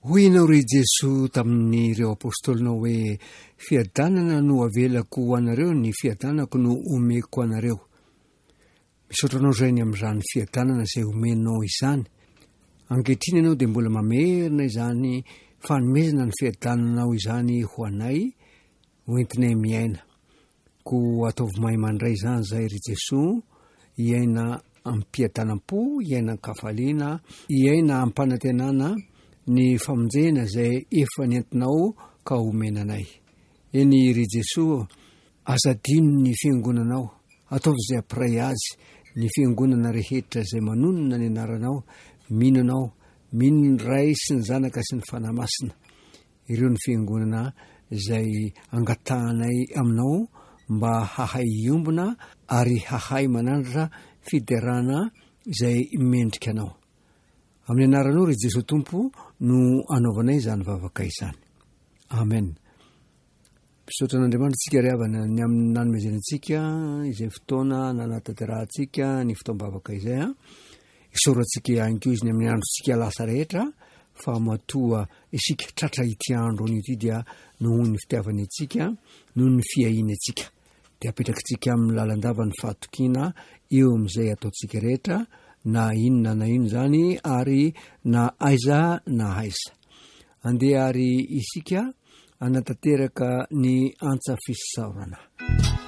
hoinao ry Jesoa tamin'ireo apôstolinao hoe fiadanana no avelako ho anareo, ny fiadanako no omeko anareo. Misaotranao zay amin'izany fiadanana izay omenao izany. Ankehitriny ianao dia mbola mamerina izany fanomezana ny fiadananao izany ho anay, hoentinay miaina. Ko ataovy mahay mandray izany zay ry Jesoa, iaina ampiadanam-po, iaina kafaliana, iaina ampanantenana ny famonjena izay efa nentinao ka omenanay. Eny ry Jesoa, azadino ny fiangonanao, ataovy izay ampiray azy, ny fiangonana rehetra izay manonona ny anaranao, minonao, mino ny ray sy ny zanaka sy ny fanahy masina. Ireo ny fiangonana izay angatahanay aminao mba hahay iombona ary hahay manandratra fiderana izay mendrika anao. Amin'ny anaranao ry Jesoa Tompo no anaovanay izany vavaka izany. Amen. Misaotra an'Andriamanitra tsika ry havana ny amin'ny nanomezanantsika izay fotoana nanatanterahantsika ny fotoam-bavaka izay. Isaorantsika ihany koa izy ny amin'ny androntsika lasa rehetra fa matoa isika tratra ity andro an'ity dia noho ny fitiavany antsika, noho ny fiahiany antsika. Dia apetrakantsika amin'ny lalandava ny fahatokiana eo amin'izay ataontsika rehetra, na inona na ino zany ary na aiza na aiza. Andeha ary isika anatanteraka ny antsa fisaorana.